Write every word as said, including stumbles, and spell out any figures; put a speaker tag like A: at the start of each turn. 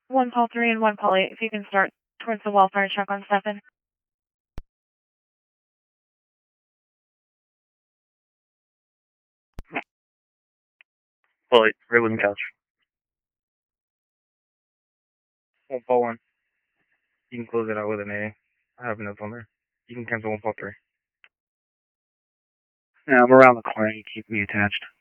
A: One Paul three and one Paul eight, if you can start towards the wildfire truck on seven.
B: Paul eight, right with the couch. One Paul one. You can close it out with an A. I have notes on there. You can cancel one Paul three.
C: Yeah, I'm around the corner. You keep me attached.